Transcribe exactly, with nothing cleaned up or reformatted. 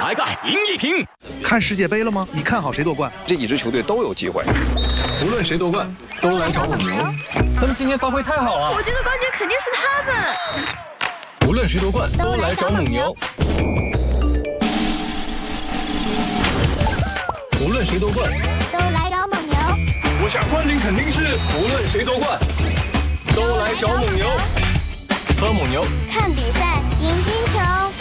来个赢一瓶。 看世界杯了吗？你看好谁夺冠？ 这几支球队都有机会， 无论谁夺冠，都来找蒙牛。 他们今天发挥太好了， 我觉得冠军肯定是他们。 无论谁夺冠，都来找蒙牛。无论谁夺冠， 都来找蒙牛。 我想冠军肯定是无论谁夺冠，都来找蒙牛。喝蒙牛， 看比赛，赢金球。